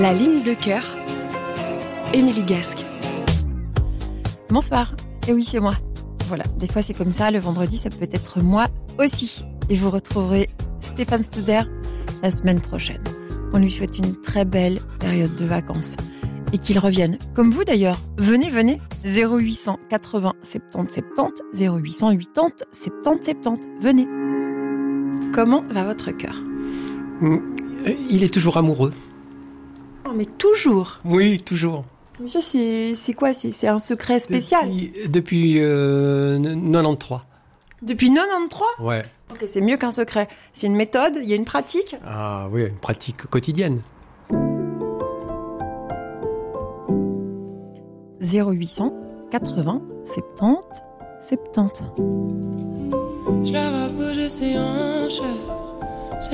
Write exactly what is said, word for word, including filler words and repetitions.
La ligne de cœur, Émilie Gasque. Bonsoir, et oui c'est moi. Voilà, des fois c'est comme ça, le vendredi ça peut être moi aussi. Et vous retrouverez Stéphane Studer la semaine prochaine. On lui souhaite une très belle période de vacances. Et qu'il revienne, comme vous d'ailleurs. Venez, venez, zéro huit cent quatre-vingts soixante-dix soixante-dix, zéro huit cent quatre-vingts soixante-dix soixante-dix, venez. Comment va votre cœur ? Il est toujours amoureux. Oh, mais toujours ? Oui, toujours. Mais ça, c'est, c'est quoi ? c'est, c'est un secret spécial ? Depuis, depuis euh, quatre-vingt-treize. Depuis quatre-vingt-treize ? Ouais. Ok, c'est mieux qu'un secret. C'est une méthode, il y a une pratique ? Ah oui, une pratique quotidienne. zéro huit cent quatre-vingts soixante-dix soixante-dix. Je la vois bouger ses hanches.